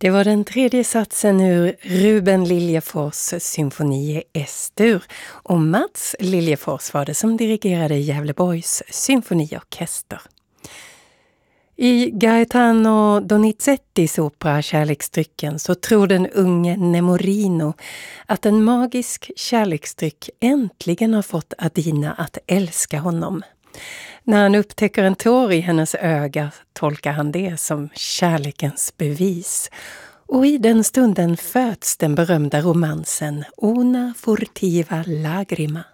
Det var den tredje satsen ur Ruben Liljefors symfoni S-dur. Och Mats Liljefors var det som dirigerade Gävleborgs symfoniorkester. I Gaetano Donizettis opera Kärleksdrycken så tror den unge Nemorino att en magisk kärleksdryck äntligen har fått Adina att älska honom. När han upptäcker en tår i hennes öga tolkar han det som kärlekens bevis. Och i den stunden föds den berömda romansen Una furtiva lagrima.